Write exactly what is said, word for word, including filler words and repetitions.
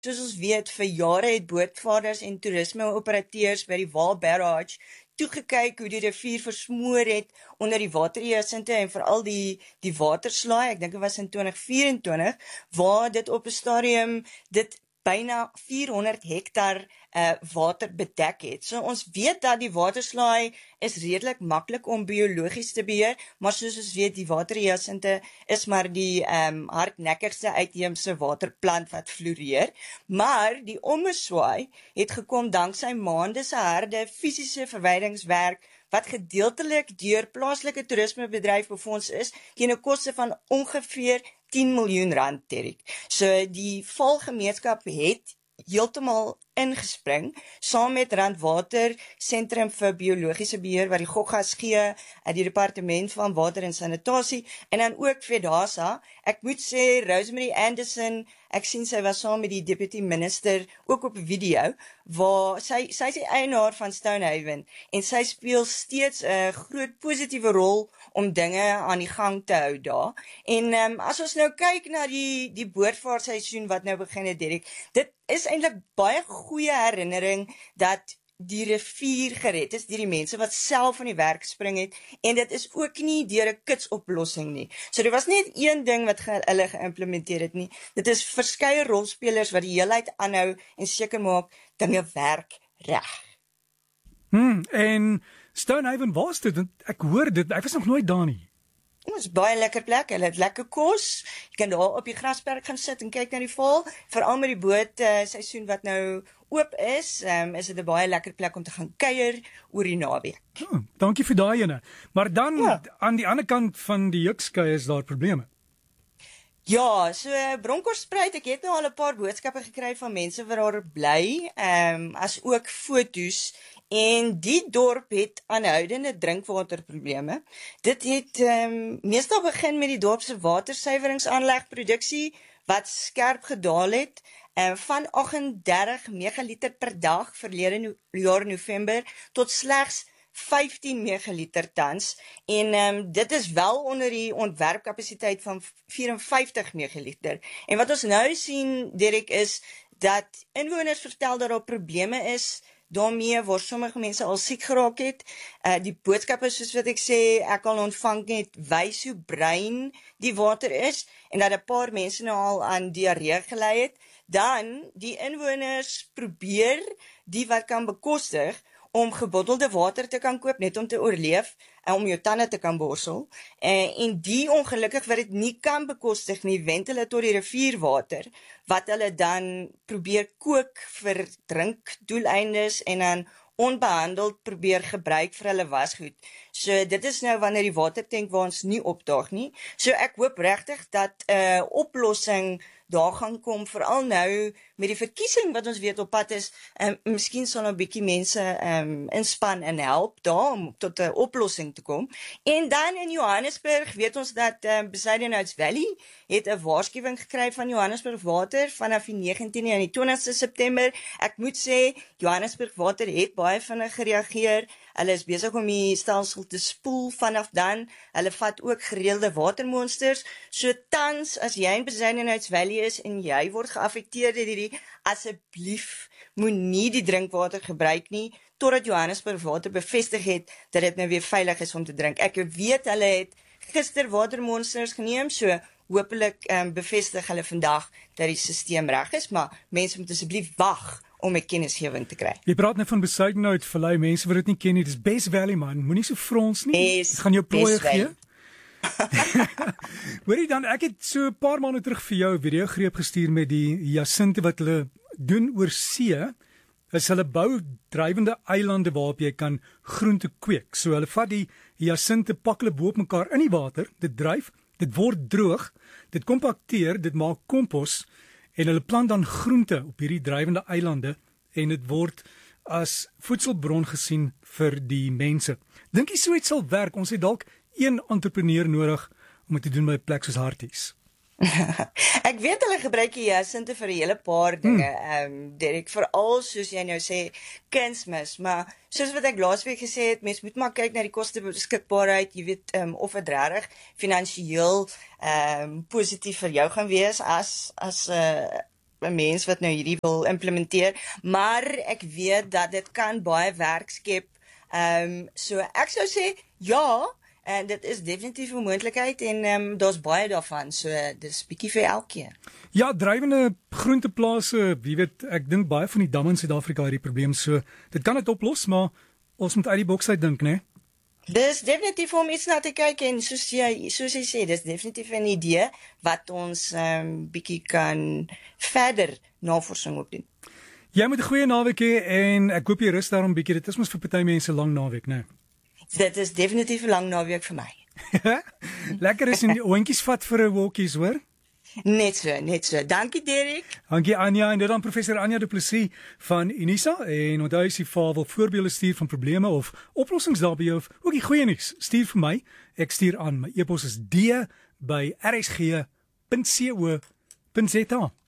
soos ons weet, vir jare het bootvaarders en toerisme-operateurs by die Vaal Barrage toegekyk hoe die rivier versmoor het onder die waterhyassinte en veral die, die waterslaai, ek dink dit was in twintig vyf-en-twintig, waar dit op 'n stadium, dit byna vierhonderd hektar uh, water bedek het. So ons weet dat die waterslaai is redelik maklik om biologies te beheer, maar soos ons weet, die waterhyassinte is maar die um, hardnekkigste uitheemse waterplant wat floreer. Maar die ommeswaai het gekom danksy maande se harde fisiese verwydingswerk wat gedeeltelik deur plaaslike toerismebedryf befonds is teen 'n koste van ongeveer tien miljoen rand, Derek. So die Vaalgemeenskap het heeltemal ingespring, saam met Randwater Sentrum vir Biologiese Beheer, wat die gokgas gee, die Departement van Water en Sanitasie, en dan ook Vedasa. Ek moet sê, Rosemary Anderson, ek sien sy was saam met die Deputy Minister, ook op 'n video, waar sy, sy is die eienaar van Stonehaven, en sy speel steeds 'n groot positiewe rol om dinge aan die gang te hou daar. En um, as ons nou kyk na die, die bootvaartseisoen wat nou begin het, Derek, dit is eintlik baie goeie herinnering dat die rivier gered is deur die mense wat self aan die werk gespring het, en dit is ook nie deur 'n kitsoplossing nie. So dit was nie een ding wat ge, hulle geïmplementeer het nie. Dit is verskeie rolspelers wat die heelheid aanhou en seker maak dinge werk reg. Hmm, en Stonehaven, waar is dit? Ek hoor dit, ek was nog nooit daar nie. Dit is baie lekker plek, hulle het lekker kos, jy kan daar op die grasperk gaan sit en kyk na die val, veral met die boot uh, seisoen wat nou oop is, um, is dit 'n baie lekker plek om te gaan kuier oor die naweek. Oh, dankie vir daai ene. Maar dan, ja. aan die ander kant van die Jukskei is daar probleme. Ja, so Bronkhorstspruit, ek het nou al 'n paar boodskappe gekry van mense wat daar bly, um, as ook foto's, en die dorp het aanhoudende drinkwaterprobleme. Dit het um, meestal begin met die dorp se watersuiweringsaanlegproduksie wat skerp gedaal het, um, van agt en dertig megaliter per dag verlede no jaar November tot slegs vyftien megaliter tans, en um, dit is wel onder die ontwerpkapasiteit van vyf en vyftig megaliter. En wat ons nou sien, Derek, is dat inwoners vertel dat daar probleme is daarmee, waar sommige mense al siek geraak het. Uh, die boodskappe, soos wat ek sê, ek al ontvang het, wys hoe bruin die water is, en dat 'n paar mense nou al aan diarree gelei het. Dan, die inwoners probeer, die wat kan bekostig, om gebottelde water te kan koop, net om te oorleef, en om jou tande te kan borsel, en, en die ongelukkig wat dit nie kan bekostig nie, wend hulle tot die rivierwater, wat hulle dan probeer kook vir drinkdoeleindes, en dan onbehandeld probeer gebruik vir hulle wasgoed. So dit is nou wanneer die watertank waar ons nie opdaag nie. So ek hoop regtig dat 'n uh, oplossing daar gaan kom, veral nou met die verkiesing wat ons weet op pad is, um, miskien sal nou 'n bietjie mense um, inspan en help daar om tot 'n oplossing te kom. En dan in Johannesburg weet ons dat um, Bezuidenhouts Valley het 'n waarskuwing gekry van Johannesburg Water vanaf die negentiende en die twintigste September. Ek moet sê, Johannesburg Water het baie vinnig gereageer. Hulle is besig om die stelsel te spoel vanaf dan. Hulle vat ook gereelde watermonsters. So tans, as jy in Bezuidenhouts Valley is en jy word geaffekteer deur hierdie, asseblief moenie die drinkwater gebruik nie, totdat Johannesburg Water bevestig het dat dit nou weer veilig is om te drink. Ek weet hulle het gister watermonsters geneem, so hopelik um, bevestig hulle vandag dat die stelsel reg is, maar mense moet asseblief wag om 'n kennisgewing te kry. Jy praat net van Bezuidenhout Vallei, mense wat dit nie ken nie, dis Best Valley man, moenie so frons nie. Best, dit gaan jou plooie gee. Hoorie dan, ek het so 'n paar maande terug vir jou 'n video greep gestuur met die hyasinte wat hulle doen oor see. Is hulle bou drywende eilande waarop jy kan groente kweek. So hulle vat die hyasinte, pak hulle bo op mekaar in die water, dit dryf, dit word droog, dit kompakteer, dit maak kompos, en hulle plant dan groente op hierdie drywende eilande, en dit word as voedselbron gesien vir die mense. Dink jy so iets sal werk? Ons het dalk een entrepreneur nodig om dit te doen by 'n plek soos Harties. Ek weet hulle gebruik die hyasinte vir 'n hele paar dinge, ehm um, Derek, veral soos jy nou sê, kunsmis, maar soos wat ek laasweek gesê het, mens moet maar kyk na die kostebeskikbaarheid, jy weet, um, of dit regtig finansiëel ehm um, positief vir jou gaan wees as as 'n uh, 'n mens wat nou hierdie wil implementeer, maar ek weet dat dit kan baie werk skep. Ehm um, so ek sou sê ja, en dit is definitief 'n moontlikheid en ehm um, daar's baie daarvan, so dis bietjie vir elkeen. Ja, drywende groenteplase, wie weet, ek dink baie van die damme in Suid-Afrika het die probleem, so dit kan dit oplos, maar ons moet uit die boks uit dink, né? Dis definitief om iets na te kyk en soos jy soos jy sê, dis definitief 'n idee wat ons ehm um, bietjie kan verder navorsing op doen. Jy moet 'n goeie naweek hê en ek hoop jy rus daarom bietjie. Dit is mos vir party mense lang naweek, né? Dit is definitief 'n lang naweek vir my. Lekker is en die hondjies vat vir 'n walkies, hoor? Net so, net so. Dankie Derek. Dankie Anja en dit dan professor Anja Du Plessis van Unisa en onthou as jy wil voorbeelde stuur van probleme of oplossings daarby of ook die goeie nuus, stuur vir my. Ek stuur aan. My e-pos is d by r s g punt co punt z a.